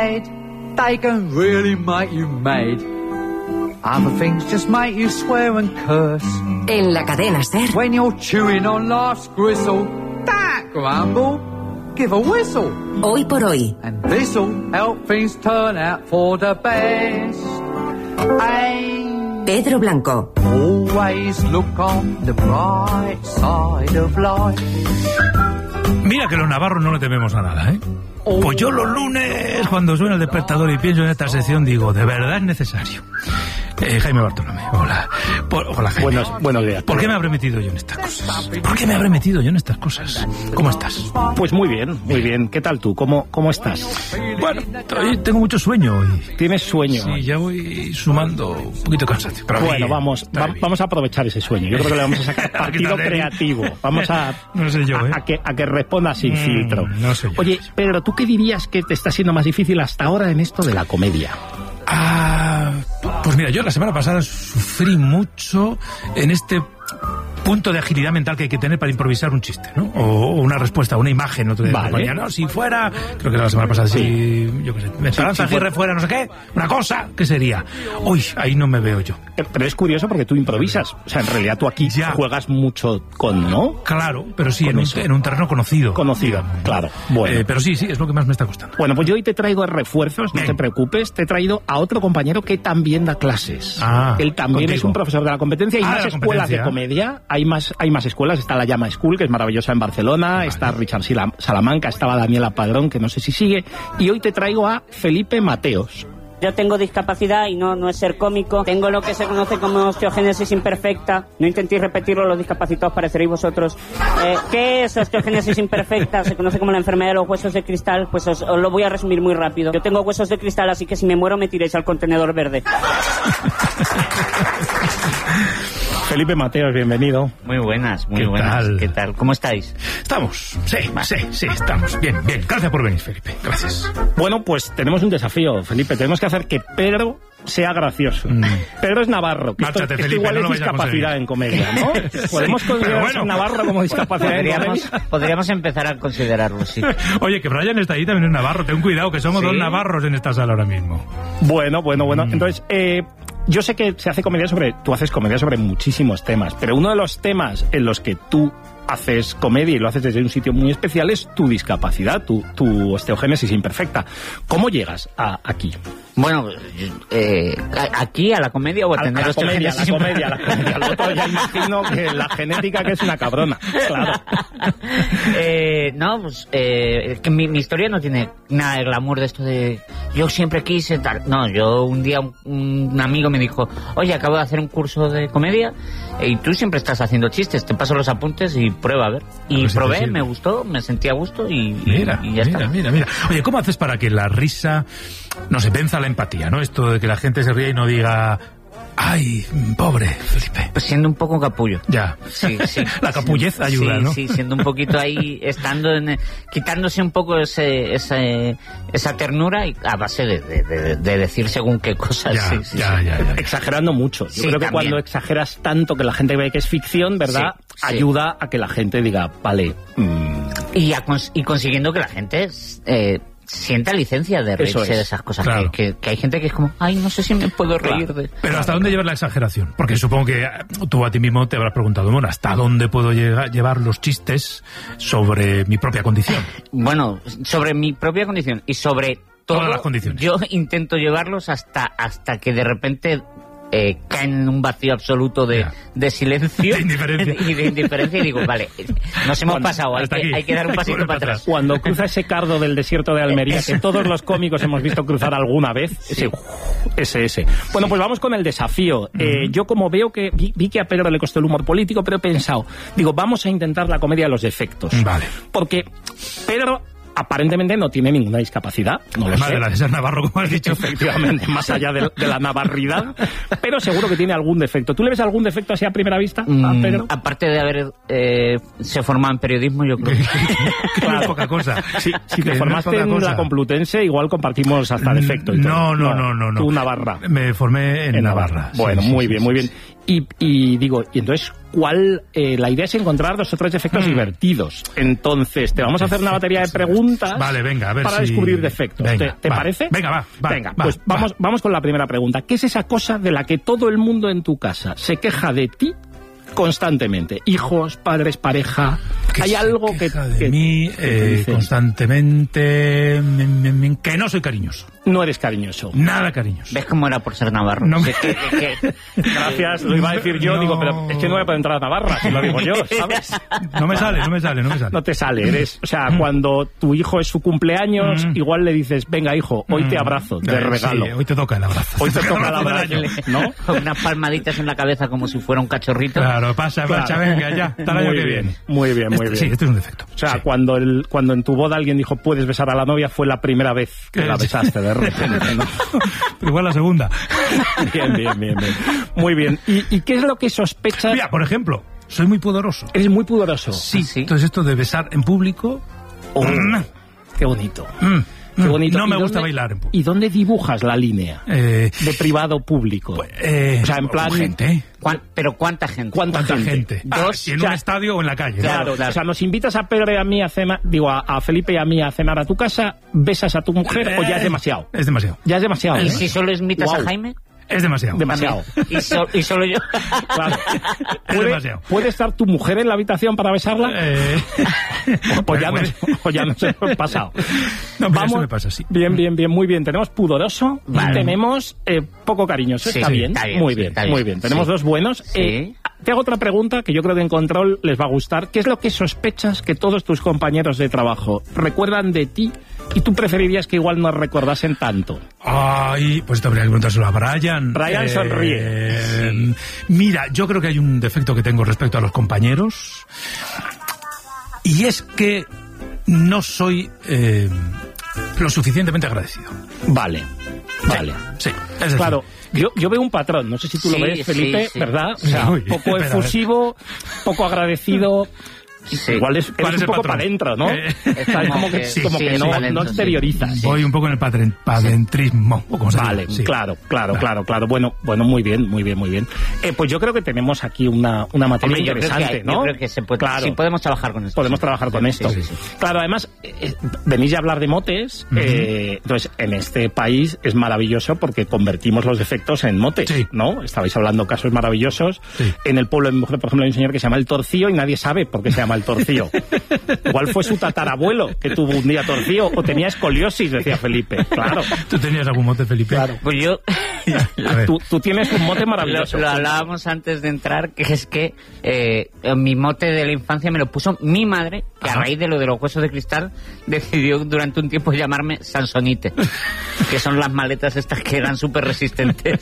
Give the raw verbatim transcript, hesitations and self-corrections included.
head. They can really make you mad. Other things just make you swear and curse. En la cadena SER. When you're chewing on life's gristle, don't grumble, give a whistle. Hoy por hoy. And this'll help things turn out for the best. And Pedro Blanco. Always look on the bright side of life. Mira que los navarros no le tememos a nada, ¿eh? Pues yo los lunes, cuando suena el despertador y pienso en esta sección, digo, de verdad es necesario. Eh, Jaime Bartolomé, hola. Por, hola, Jaime. Buenos, buenos días. ¿Por qué me habré metido yo en estas cosas? ¿Por qué me habré metido yo en estas cosas? ¿Cómo estás? Pues muy bien, muy bien. ¿Qué tal tú? ¿Cómo, cómo estás? Bueno, hoy tengo mucho sueño hoy. ¿Tienes sueño? Sí, ya voy sumando un poquito de cansancio. Pero bueno, bien, vamos, va, vamos a aprovechar ese sueño. Yo creo que le vamos a sacar partido creativo. Vamos a, no sé yo, ¿eh? a, a, que, a que responda sin mm, filtro. No sé yo. Oye, Pedro, ¿tú qué dirías que te está siendo más difícil hasta ahora en esto de la comedia? Ah, pues mira, yo la semana pasada sufrí mucho en este punto de agilidad mental que hay que tener para improvisar un chiste, ¿no? O una respuesta, una imagen, otro día. Vale. No, si fuera, creo que era la semana pasada, si, sí. yo qué sé, Esperanza Aguirre fuera no sé qué, una cosa, ¿qué sería? Uy, ahí no me veo yo. Pero es curioso porque tú improvisas, o sea, en realidad tú aquí ya juegas mucho con, ¿no? Claro, pero sí, en un, en un terreno conocido. Conocido, claro. Bueno. Eh, pero sí, sí, es lo que más me está costando. Bueno, pues yo hoy te traigo refuerzos, no eh. te preocupes, te he traído a otro compañero que también da clases. Ah, Él también contigo. Es un profesor de la competencia, hay ah, más de escuelas de comedia, hay más, hay más escuelas, está la Llama School, que es maravillosa en Barcelona, vale. Está Richard Salamanca, estaba Daniela Padrón, que no sé si sigue, y hoy te traigo a Felipe Mateos. Yo tengo discapacidad y no, no es ser cómico. Tengo lo que se conoce como osteogénesis imperfecta. No intentéis repetirlo, los discapacitados pareceréis vosotros. Eh, ¿Qué es osteogénesis imperfecta? Se conoce como la enfermedad de los huesos de cristal. Pues os, os lo voy a resumir muy rápido. Yo tengo huesos de cristal, así que si me muero me tiréis al contenedor verde. Felipe Mateos, bienvenido. Muy buenas, muy ¿Qué buenas. tal? ¿Qué tal? ¿Cómo estáis? Estamos, sí, sí, sí, estamos. Bien, bien. Gracias por venir, Felipe. Gracias. Bueno, pues tenemos un desafío, Felipe. Tenemos que hacer que Pedro sea gracioso. Mm. Pedro es navarro, que Márchate, esto, Felipe, esto igual no es discapacidad en comedia, ¿no? Podemos sí, considerar bueno. a navarro como discapacidad podríamos, en comedia. podríamos empezar a considerarlo, sí. Oye, que Brian está ahí también es navarro. Ten cuidado, que somos ¿Sí? dos navarros en esta sala ahora mismo. Bueno, bueno, bueno. Mm. Entonces, eh... yo sé que se hace comedia sobre... Tú haces comedia sobre muchísimos temas, pero uno de los temas en los que tú haces comedia y lo haces desde un sitio muy especial es tu discapacidad, tu, tu osteogénesis imperfecta. ¿Cómo llegas a aquí? Bueno, eh, aquí a la comedia o a, a tener a la comedia, osteogénesis. A la comedia, a la comedia. Al otro ya imagino que la genética que es una cabrona, claro. eh, no, pues eh, es que mi, mi historia no tiene nada de glamour de esto de yo siempre quise tal. No, yo un día un, un amigo me dijo, oye, acabo de hacer un curso de comedia y tú siempre estás haciendo chistes, te paso los apuntes y prueba a ver. Y pues probé, me gustó, me sentí a gusto y, mira, y ya mira, está. Mira, mira. Oye, ¿cómo haces para que la risa, no se venza la empatía, ¿no? Esto de que la gente se ría y no diga... ¡Ay, pobre Felipe! Pues siendo un poco capullo. Ya. Sí, sí. La capullez ayuda, sí, ¿no? Sí, siendo un poquito ahí, estando en... quitándose un poco ese, ese, esa ternura y a base de, de, de, de decir según qué cosas. Ya, sí, sí, ya, sí. ya, ya. Exagerando mucho. Yo sí, creo que también. Cuando exageras tanto que la gente ve que es ficción, ¿verdad? Sí, ayuda sí. a que la gente diga, vale... Mmm. Y, a cons- y consiguiendo que la gente... Eh, sienta licencia de reírse es. de esas cosas. Claro. Que, que, que hay gente que es como, ay, no sé si me puedo reír Claro. de... Pero ¿hasta dónde llevar la exageración? Porque supongo que tú a ti mismo te habrás preguntado, bueno, ¿hasta dónde puedo llegar, llevar los chistes sobre mi propia condición? Bueno, sobre mi propia condición y sobre todo, todas las condiciones. Yo intento llevarlos hasta, hasta que de repente... Eh, caen en un vacío absoluto de, de silencio de indiferencia. y de indiferencia y digo, vale, nos hemos Bueno, pasado, hay que, hay que dar un pasito para atrás. Cuando cruza ese cardo del desierto de Almería, que todos los cómicos hemos visto cruzar alguna vez, ese, ese, ese. Bueno, pues vamos con el desafío. Uh-huh. Eh, yo como veo que, vi, vi que a Pedro le costó el humor político, pero he pensado, digo, vamos a intentar la comedia de los defectos. Vale. Porque Pedro... aparentemente no tiene ninguna discapacidad. No lo Además sé. de la de ser navarro, como has dicho. Efectivamente, más allá de, de la navarridad. Pero seguro que tiene algún defecto. ¿Tú le ves algún defecto así a primera vista, mm, a Pedro? Aparte de haber eh, se formado en periodismo, yo creo que... Claro, es poca cosa. Sí, si te Que formaste no es en poca cosa. la Complutense, igual compartimos hasta defecto. Y todo. No, no, no, no, no. Tú Navarra. Me formé en, en Navarra. Navarra. Bueno, sí, muy sí, bien, sí, muy sí. bien. Y, y digo, y entonces, cual eh, la idea es encontrar dos o tres defectos mm. divertidos. Entonces, te vamos a hacer una batería de preguntas vale, venga, a ver para si... descubrir defectos. Venga, ¿Te, te va. parece? Venga, va. va venga, va, pues va. Vamos, vamos con la primera pregunta. ¿Qué es esa cosa de la que todo el mundo en tu casa se queja de ti constantemente? Hijos, padres, pareja. ¿Hay algo que, de que mí que eh, constantemente me, me, me, que no soy cariñoso? No eres cariñoso. Nada cariñoso. ¿Ves cómo era por ser navarro? No me... es que, es que... Gracias, lo iba a decir yo, no. digo, pero es que no voy a poder entrar a Navarra, si lo digo yo, ¿sabes? No me sale, no me sale, no me sale. No te sale, eres, o sea, cuando tu hijo es su cumpleaños, mm. igual le dices, venga hijo, hoy te abrazo, de eh, regalo. Sí, hoy te toca el abrazo. Hoy te toca el abrazo, ¿no? Con unas palmaditas en la cabeza como si fuera un cachorrito. Claro, pasa, claro. pasa, venga, ya, hasta el año que viene. Muy bien, muy este, bien. Sí, este es un defecto. O sea, sí. cuando el, cuando en tu boda alguien dijo, puedes besar a la novia, fue la primera vez que la besaste, de repente, ¿no? Pero igual la segunda. Bien, bien, bien, bien. Muy bien. ¿Y, y qué es lo que sospechas? Mira, por ejemplo, soy muy pudoroso. Eres muy pudoroso. Sí, ¿Ah, sí? Entonces esto de besar en público... Oh, mm. Qué bonito. Mm. Qué bonito. No me gusta dónde, bailar en público. ¿Y dónde dibujas la línea? Eh, de privado público. Pues, eh, o sea, en plan... gente. ¿Cuán, ¿Pero cuánta gente? ¿Cuánta, ¿Cuánta gente? gente? Ah, Dos, si en o sea, un estadio o en la calle. Claro, ¿no? claro, o sea, nos invitas a Pedro y a mí a cenar, digo, a, a Felipe y a mí a cenar a tu casa, besas a tu mujer eh, o ya es demasiado. Es demasiado. Ya es demasiado. ¿Y ¿eh? si solo invitas wow. a Jaime? Es demasiado. Demasiado. ¿Y, so, y solo yo? Claro. Es ¿Puede, demasiado. ¿Puede estar tu mujer en la habitación para besarla? Eh... o, ya nos, o ya nos hemos pasado. No, pero eso me pasa, sí. Bien, bien, bien, muy bien. Tenemos pudoroso vale. y tenemos eh, poco cariñoso. Sí, está, sí, bien. está bien. Muy Sí, bien, está bien. muy bien. Tenemos sí. dos buenos. Sí. Eh, te hago otra pregunta que yo creo que en Control les va a gustar. ¿Qué es lo que sospechas que todos tus compañeros de trabajo recuerdan de ti y tú preferirías que igual no recordasen tanto? Ay, pues te habría que preguntárselo a Brian. Brian eh, sonríe. Sí. Mira, yo creo que hay un defecto que tengo respecto a los compañeros y es que no soy eh, lo suficientemente agradecido. Vale, vale. Sí, es decir, claro. Yo, yo veo un patrón, no sé si tú sí, lo ves, Felipe, sí, sí. ¿verdad? O sea, Uy, poco espera, efusivo, poco agradecido. Sí. Igual es, ¿Cuál eres es un el poco patrón? para adentro, ¿no? Eh, Es ¿Sabes? como Como que, que- como sí, que sí, no, para no adentro, exteriorizas. Voy un poco en el patren, padentrismo. o como se Vale, diga, sí. claro, claro, claro, claro. Bueno, bueno, muy bien, muy bien, muy bien. Eh, pues yo creo que tenemos aquí una, una materia Hombre, yo creo que interesante, hay- ¿no? Yo creo que se puede, Claro. sí podemos trabajar con esto. Podemos sí. trabajar con Sí, esto. sí, sí. Claro, además, eh, venís a hablar de motes, Ujú. eh, entonces en este país es maravilloso porque convertimos los defectos en motes, Sí. ¿no? Estabais hablando casos maravillosos. Sí. En el pueblo de mi mujer, por ejemplo, hay un señor que se llama el Torcío y nadie sabe por qué se llama el Torcío. Igual fue su tatarabuelo que tuvo un día torcido o tenía escoliosis, decía Felipe. Claro. ¿Tú tenías algún mote, Felipe? Claro. Pues yo... A ver. Tú, tú tienes un mote Lo, maravilloso. lo hablábamos antes de entrar, que es que eh, mi mote de la infancia me lo puso mi madre, que Ajá. a raíz de lo de los huesos de cristal decidió durante un tiempo llamarme Sansonite, que son las maletas estas que eran súper resistentes.